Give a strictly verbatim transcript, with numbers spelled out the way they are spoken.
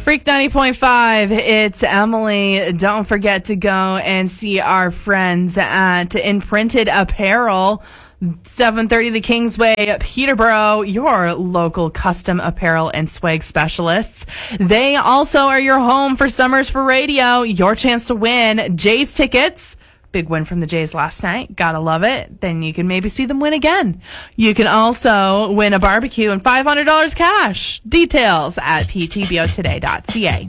Freak ninety point five, it's Emily. Don't forget to go and see our friends at Imprinted Apparel, seven thirty the Kingsway, Peterborough, your local custom apparel and swag specialists. They also are your home for Summers for Radio, your chance to win Jays tickets. Big win from the Jays last night. Gotta love it. Then you can maybe see them win again. You can also win a barbecue and five hundred dollars cash. Details at p t b o today dot c a.